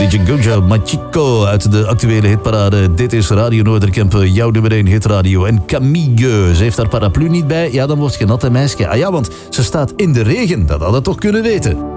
DJ Gunja Machiko uit de actuele hitparade. Dit is Radio Noorderkempen, jouw nummer 1 hitradio. En Camille, ze heeft haar paraplu niet bij. Ja, dan word je nat, hè, meisje. Ah ja, want ze staat in de regen. Dat had het toch kunnen weten.